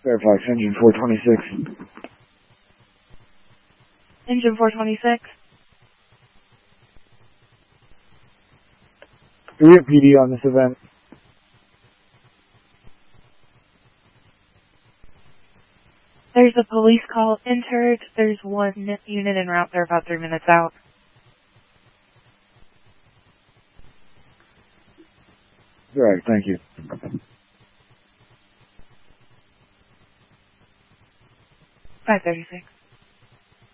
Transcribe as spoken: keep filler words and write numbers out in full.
Fairfax, engine four twenty-six. Engine four twenty-six. Do we have P D on this event? There's a police call entered. There's one unit en route. They're about three minutes out. All right, thank you. five thirty-six.